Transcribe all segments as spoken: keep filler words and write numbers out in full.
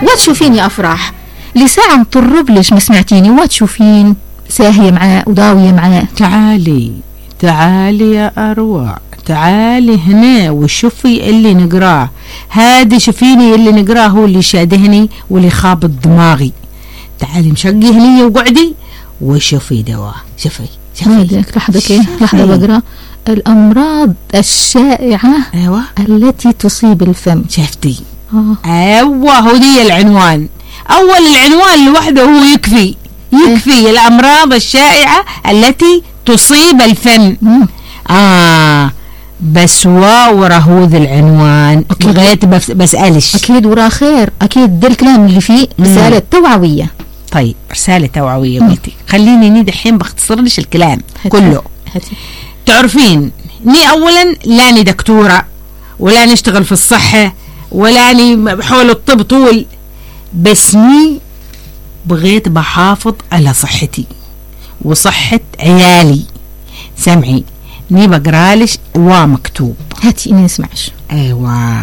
وتشوفين يا أفراح لساعة مطرب ليش ما سمعتيني وتشوفين ساهية معاه وداوية معاه. تعالي تعالي يا أروى، تعالي هنا وشوفي اللي نقراه. هادي شوفيني اللي نقراه هو اللي شادهني واللي خابط دماغي. تعالي مشقي هني وقعدي وشوفي دواء. شوفي شوفي لحظة كي لحظة بقرأ. الأمراض الشائعة أيوة التي تصيب الفم. شفتي؟ آه. أيوة هو دي العنوان. أول العنوان لوحده هو يكفي يكفي إيه؟ الأمراض الشائعة التي تصيب الفم. مم. آه بس ورا هو ذا العنوان بغيت بس بسألش. أكيد ورا خير، أكيد ده الكلام اللي فيه رسالة توعوية. طيب رسالة توعوية قلتي، خليني ني دحين بختصر لش الكلام هتي. كله هتي. تعرفين ني أولا لاني دكتورة ولا نشتغل في الصحة ولا ني بحول الطب طول، بس ني بغيت بحافظ على صحتي وصحة عيالي. سمعي ني بقرالش ومكتوب. هاتي إني نسمعش. أيوة.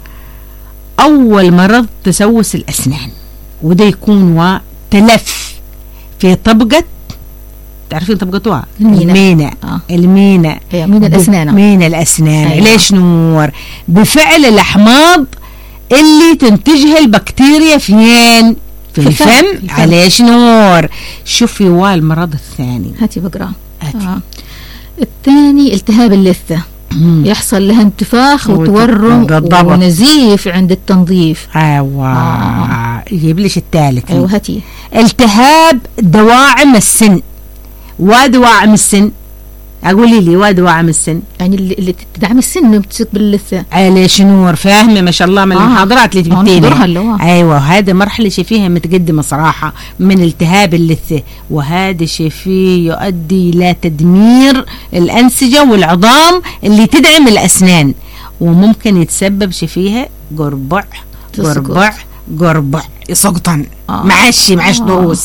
أول مرض تسوس الأسنان، وده يكون وتلف في طبقة، تعرفين طبقة المينا المينا آه. المينا أيوة مين الأسنان مين الأسنان. أيوة. ليش نور؟ بفعل الأحماض اللي تنتجها البكتيريا فين؟ في الفم, الفم. عليش نور. شوفي والمرض الثاني. هاتي بقرأ. آه. الثاني التهاب اللثة. مم. يحصل لها انتفاخ وتورم ونزيف عند التنظيف. ايوه آه. يجيب ليش الثالث. ايوه هاتي. التهاب دواعم السن. ودواعم السن اقولي لي ودواعم السن يعني اللي, اللي تدعم السن بتسك باللثة. عليش نور فاهمه ما شاء الله من آه. المحاضرات اللي تبتيني. آه. ايوه هذا مرحله شي فيها متقدمه صراحه من التهاب اللثه، وهذا شي فيه يؤدي الى تدمير الانسجه والعظام اللي تدعم الاسنان، وممكن يتسبب شي فيها قربع قربع قربع يسقطن. آه. معش معش دروس.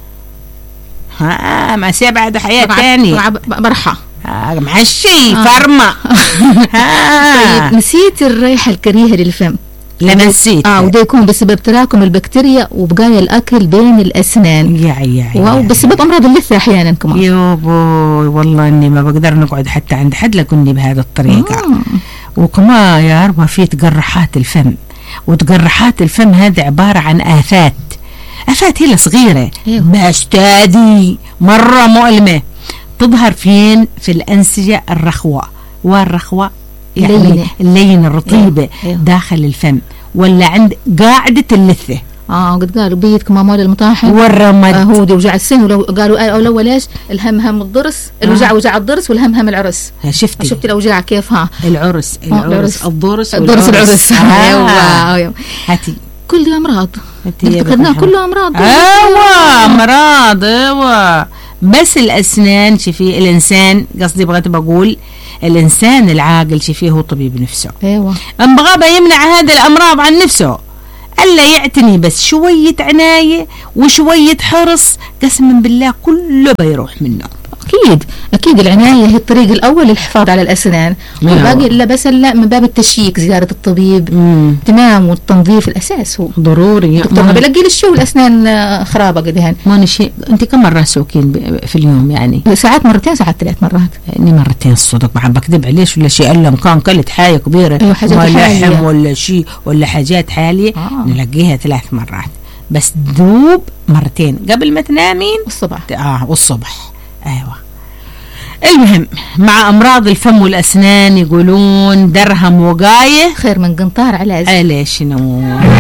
ها ما سيب بعد حياة تاني برحة آه معشي آه. فرمة. طيب نسيت الريحة الكريهة للفم. لما نسيت اه وده يكون بسبب تراكم البكتيريا وبقايا الأكل بين الأسنان. يا يا يا وبسبب أمراض اللثة أحيانا كمان. يوبوي والله إني ما بقدر نقعد حتى عند حد لكني بهذا الطريقة. آه. وكمان يا رب في تقرحات الفم، وتقرحات الفم هذه عبارة عن آفات. آفات هي صغيرة بس تادي مرة مؤلمة. تظهر فين؟ في الأنسجة الرخوة، والرخوة يعني اللينة, اللينة الرطيبة إيه. داخل الفم ولا عند قاعدة اللثة. اه قد قالوا بيت كما مال المطاحن والرمد. آه هو دي وجع السن، ولو قالوا او لو ليش الهم هم الضرس، الوجع آه. وجع الضرس والهم هم العرس. شفتي شفتي الاوجاع كيف؟ ها العرس العرس الضرس الضرس العرس. ايوه ايوه هاتي كل امراض ذكرناها كلها امراض. ايوه امراض ايوه. بس الاسنان شفي الانسان قصدي بغيت بقول الانسان العاقل شفيه هو طبيب نفسه. ايوه ام بغى يمنع هذه الامراض عن نفسه الا يعتني بس شويه عنايه وشويه حرص قسما بالله كله بيروح منه. أكيد أكيد العناية هي الطريق الأول للحفاظ على الأسنان، والباقي إلا بس لا من باب التشييك زيارة الطبيب. مم. تمام والتنظيف الأساس هو ضروري. دكتور ما بلاقي للشو الأسنان خرابة قدهن. ما نشي أنت كم مرة سوكين في اليوم يعني؟ ساعات مرتين ساعات ثلاث مرات. يعني مرتين الصدق ما بكذب عليش ولا شيء إلا كان كلت حاجة كبيرة. أيوة حاجات لحم ولا شيء ولا حاجات حالية آه. نلاقيها ثلاث مرات بس دوب مرتين قبل ما تنامين والصبح. آه والصبح. أيوة. المهم مع أمراض الفم والأسنان يقولون درهم وقاية خير من قنطار علاج. على شنو.